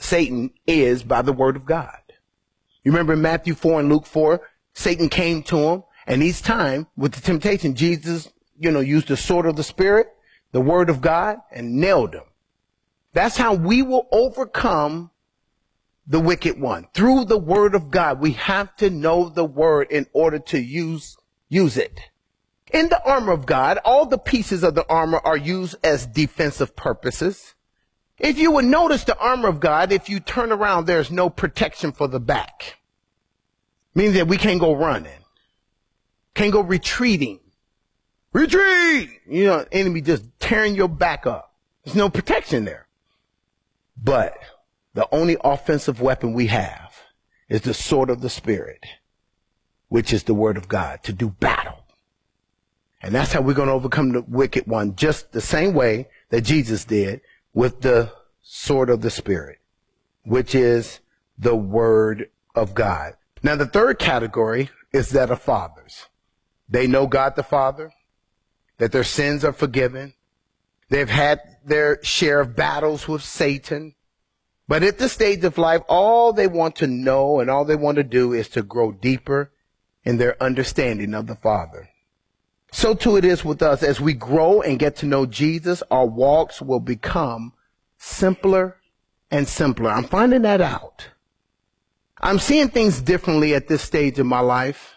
Satan is by the word of God. You remember in Matthew 4 and Luke 4, Satan came to him, and each time with the temptation, Jesus, used the sword of the Spirit, the word of God, and nailed him. That's how we will overcome the wicked one. Through the word of God. We have to know the word in order to use it. In the armor of God, all the pieces of the armor are used as defensive purposes. If you would notice the armor of God, if you turn around, there's no protection for the back. Means that we can't go running. Can't go retreating. Retreat! Enemy just tearing your back up. There's no protection there. But the only offensive weapon we have is the sword of the Spirit, which is the word of God, to do battle. And that's how we're going to overcome the wicked one, just the same way that Jesus did with the sword of the Spirit, which is the word of God. Now, the third category is that of fathers. They know God the Father, that their sins are forgiven. They've had their share of battles with Satan. But at this stage of life, all they want to know and all they want to do is to grow deeper in their understanding of the Father. So too it is with us. As we grow and get to know Jesus, our walks will become simpler and simpler. I'm finding that out. I'm seeing things differently at this stage of my life.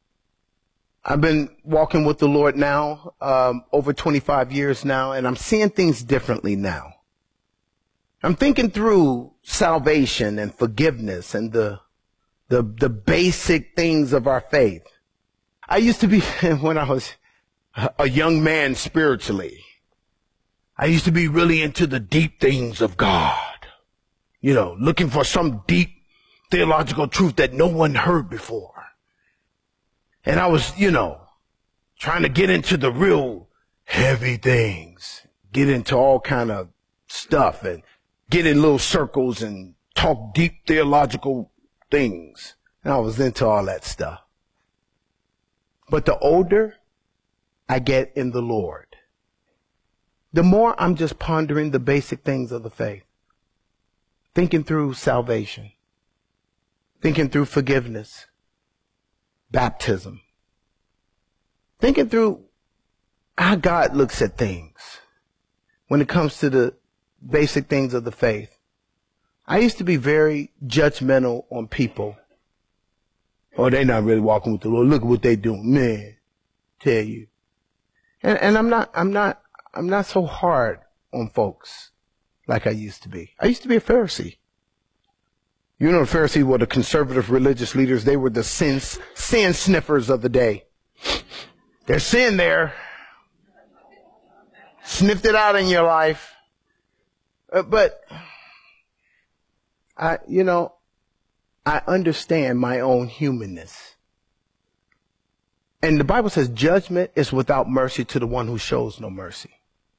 I've been walking with the Lord now, over 25 years now, and I'm seeing things differently now. I'm thinking through salvation and forgiveness and the basic things of our faith. I used to be, when I was a young man spiritually, I used to be really into the deep things of God, looking for some deep theological truth that no one heard before. And I was, trying to get into the real heavy things, get into all kind of stuff and get in little circles and talk deep theological things. And I was into all that stuff. But the older I get in the Lord, the more I'm just pondering the basic things of the faith, thinking through salvation, thinking through forgiveness, baptism, thinking through how God looks at things when it comes to the basic things of the faith. I used to be very judgmental on people. Oh, they're not really walking with the Lord. Look at what they doing, man. Tell you. And I'm not so hard on folks like I used to be. I used to be a Pharisee. The Pharisees were the conservative religious leaders. They were the sin sniffers of the day. There's sin there. Sniffed it out in your life. But I understand my own humanness. And the Bible says judgment is without mercy to the one who shows no mercy.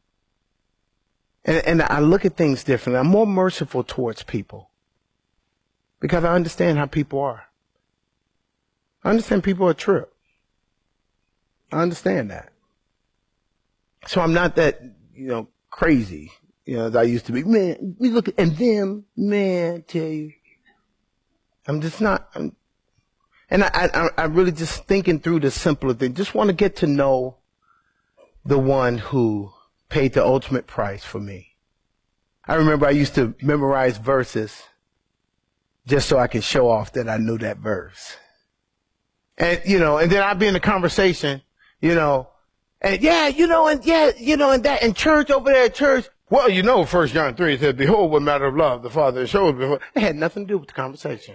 And I look at things differently. I'm more merciful towards people because I understand how people are. I understand people are trip. I understand that. So I'm not that, crazy, as I used to be. Man, we look at them, man, tell you. I'm just not. I'm really just thinking through the simpler thing. Just want to get to know the one who paid the ultimate price for me. I remember I used to memorize verses just so I could show off that I knew that verse. And, and then I'd be in a conversation, and and that in church over there at church. Well, 1 John 3 said, behold, what matter of love the Father shows before. It had nothing to do with the conversation.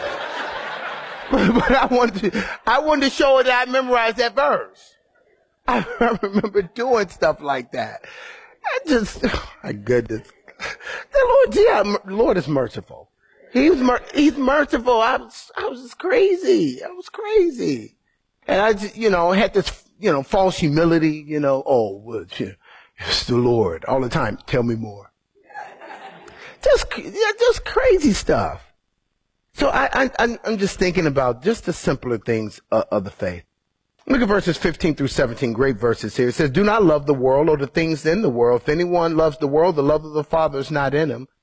but I wanted to show her that I memorized that verse. I remember doing stuff like that. My goodness. The Lord is merciful. He's merciful. I was just crazy. I was crazy. And I just, had this, false humility, it's the Lord all the time. Tell me more. Just crazy stuff. So I'm just thinking about just the simpler things of the faith. Look at verses 15 through 17, great verses here. It says, do not love the world or the things in the world. If anyone loves the world, the love of the Father is not in him.